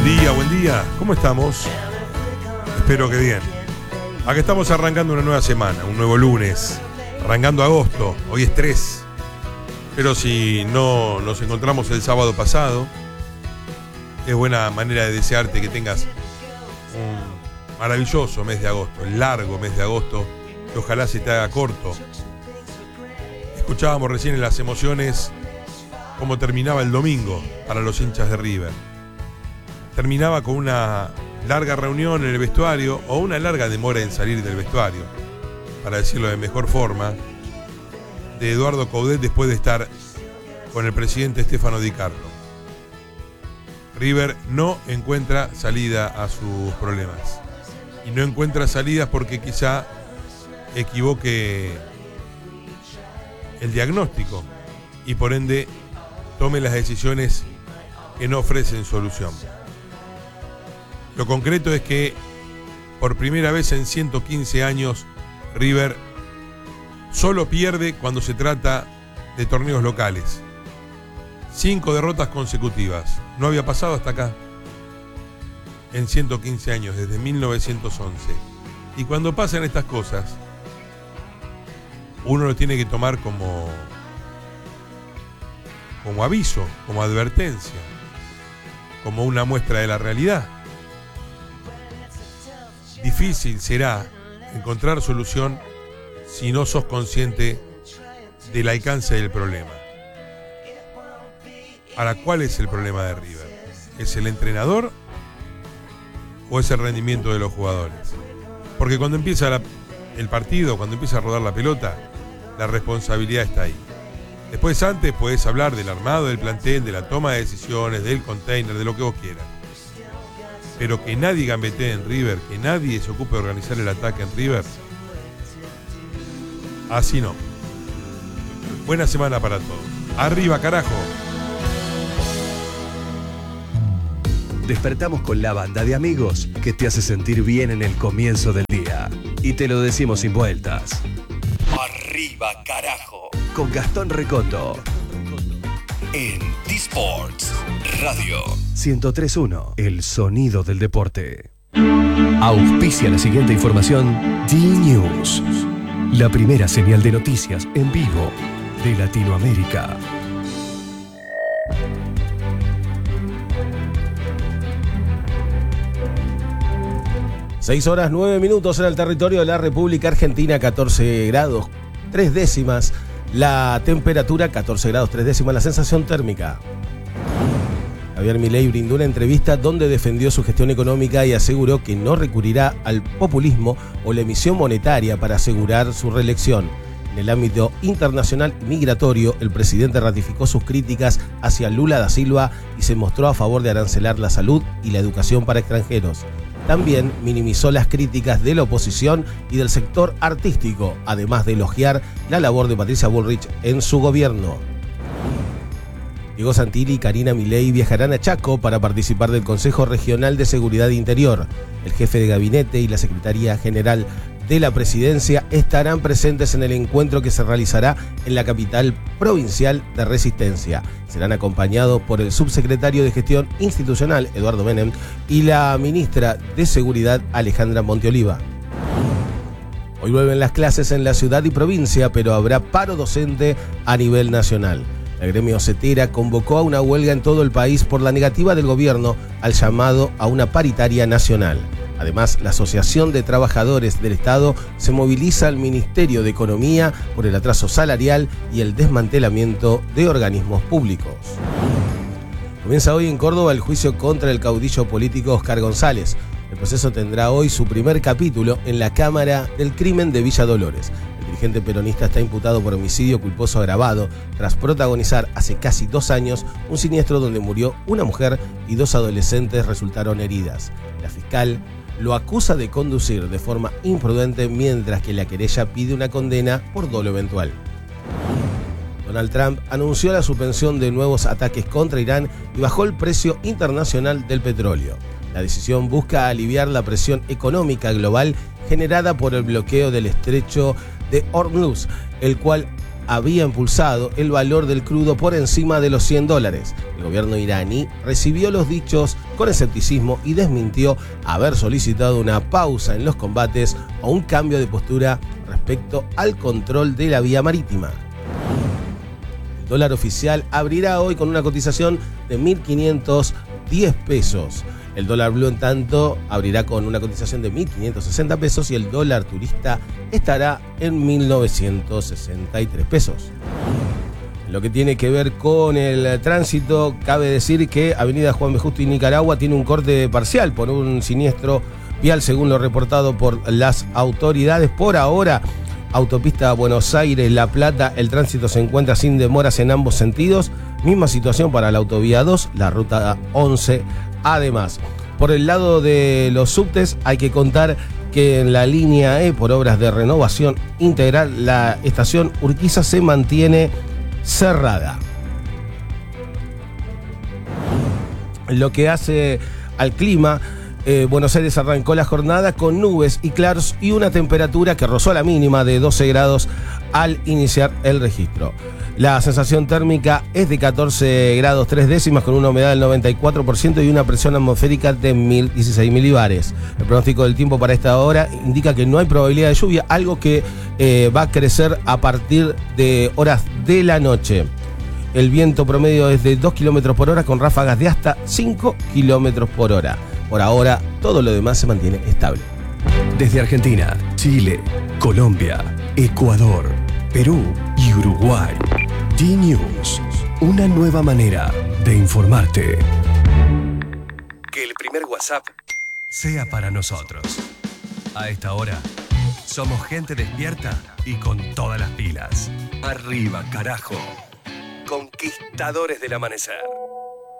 Buen día, ¿cómo estamos? Espero que bien. Acá estamos arrancando una nueva semana, un nuevo lunes, arrancando agosto, hoy es 3. Pero si no nos encontramos el sábado pasado, es buena manera de desearte que tengas un maravilloso mes de agosto, el largo mes de agosto, que ojalá se te haga corto. Escuchábamos recién en las emociones cómo terminaba el domingo para los hinchas de River. Terminaba con una larga reunión en el vestuario o una larga demora en salir del vestuario, para decirlo de mejor forma, de Eduardo Coudet después de estar con el presidente Stefano Di Carlo. River no encuentra salida a sus problemas. Y no encuentra salidas porque quizá equivoque el diagnóstico y por ende tome las decisiones que no ofrecen solución. Lo concreto es que por primera vez en 115 años River solo pierde cuando se trata de torneos locales. 5 derrotas consecutivas. No había pasado hasta acá en 115 años, desde 1911. Y cuando pasan estas cosas, uno lo tiene que tomar como aviso, como advertencia, como una muestra de la realidad. Difícil será encontrar solución si no sos consciente del alcance del problema. Ahora, ¿cuál es el problema de River? ¿Es el entrenador o es el rendimiento de los jugadores? Porque cuando empieza el partido, cuando empieza a rodar la pelota, la responsabilidad está ahí. Después, antes, podés hablar del armado del plantel, de la toma de decisiones, del container, de lo que vos quieras. Pero que nadie gambetee en River, que nadie se ocupe de organizar el ataque en River, así no. Buena semana para todos. ¡Arriba, carajo! Despertamos con la banda de amigos que te hace sentir bien en el comienzo del día. Y te lo decimos sin vueltas. ¡Arriba, carajo! Con Gastón Recondo. En T-Sports Radio 103.1, el sonido del deporte. Auspicia la siguiente información. D-News, la primera señal de noticias en vivo de Latinoamérica. Seis horas 9 minutos en el territorio de la República Argentina, 14 grados 3 décimas. La temperatura, 14 grados 3 décimas, la sensación térmica. Javier Milei brindó una entrevista donde defendió su gestión económica y aseguró que no recurrirá al populismo o la emisión monetaria para asegurar su reelección. En el ámbito internacional y migratorio, el presidente ratificó sus críticas hacia Lula da Silva y se mostró a favor de arancelar la salud y la educación para extranjeros. También minimizó las críticas de la oposición y del sector artístico, además de elogiar la labor de Patricia Bullrich en su gobierno. Diego Santilli y Karina Milei viajarán a Chaco para participar del Consejo Regional de Seguridad Interior. El jefe de gabinete y la secretaria general de la presidencia estarán presentes en el encuentro que se realizará en la capital provincial de Resistencia. Serán acompañados por el subsecretario de Gestión Institucional, Eduardo Menem, y la ministra de Seguridad, Alejandra Monteoliva. Hoy vuelven las clases en la ciudad y provincia, pero habrá paro docente a nivel nacional. El gremio CETERA convocó a una huelga en todo el país por la negativa del gobierno al llamado a una paritaria nacional. Además, la Asociación de Trabajadores del Estado se moviliza al Ministerio de Economía por el atraso salarial y el desmantelamiento de organismos públicos. Comienza hoy en Córdoba el juicio contra el caudillo político Oscar González. El proceso tendrá hoy su primer capítulo en la Cámara del Crimen de Villa Dolores. El dirigente peronista está imputado por homicidio culposo agravado tras protagonizar hace casi 2 años un siniestro donde murió una mujer y 2 adolescentes resultaron heridas. La fiscal lo acusa de conducir de forma imprudente, mientras que la querella pide una condena por dolo eventual. Donald Trump anunció la suspensión de nuevos ataques contra Irán y bajó el precio internacional del petróleo. La decisión busca aliviar la presión económica global generada por el bloqueo del estrecho de Hormuz, el cual había impulsado el valor del crudo por encima de los $100. El gobierno iraní recibió los dichos con escepticismo y desmintió haber solicitado una pausa en los combates o un cambio de postura respecto al control de la vía marítima. El dólar oficial abrirá hoy con una cotización de 1.510 pesos. El dólar blue, en tanto, abrirá con una cotización de 1.560 pesos y el dólar turista estará en 1.963 pesos. En lo que tiene que ver con el tránsito, cabe decir que Avenida Juan B. Justo y Nicaragua tiene un corte parcial por un siniestro vial, según lo reportado por las autoridades. Por ahora, autopista Buenos Aires-La Plata, el tránsito se encuentra sin demoras en ambos sentidos. Misma situación para la autovía 2, la ruta 11. Además, por el lado de los subtes, hay que contar que en la línea E, por obras de renovación integral, la estación Urquiza se mantiene cerrada. Lo que hace al clima, Buenos Aires arrancó la jornada con nubes y claros y una temperatura que rozó la mínima de 12 grados al iniciar el registro. La sensación térmica es de 14 grados 3 décimas con una humedad del 94% y una presión atmosférica de 1016 milibares. El pronóstico del tiempo para esta hora indica que no hay probabilidad de lluvia, algo que va a crecer a partir de horas de la noche. El viento promedio es de 2 km por hora con ráfagas de hasta 5 km por hora. Por ahora, todo lo demás se mantiene estable. Desde Argentina, Chile, Colombia, Ecuador, Perú y Uruguay. D-News, una nueva manera de informarte. Que el primer WhatsApp sea para nosotros. A esta hora, somos gente despierta y con todas las pilas. Arriba, carajo. Conquistadores del amanecer.